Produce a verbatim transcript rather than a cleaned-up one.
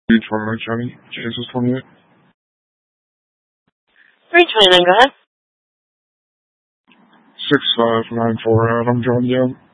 three twenty-nine, Jenny. Kansas twenty-eight. three twenty-nine, go ahead. six five nine four, Adam, John Young.